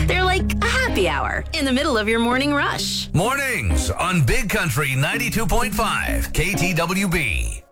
They're like a happy hour in the middle of your morning rush. Mornings on Big Country 92.5 KTWB.